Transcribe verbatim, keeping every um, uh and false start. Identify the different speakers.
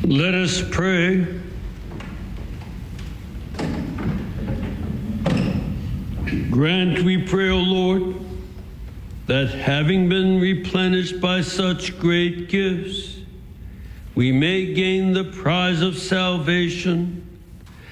Speaker 1: Let us pray. Grant, we pray, O Lord, that having been replenished by such great gifts, we may gain the prize of salvation